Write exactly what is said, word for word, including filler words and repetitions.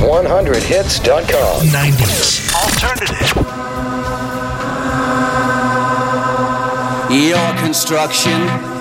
one hundred hits dot com. nineties Alternative. Your construction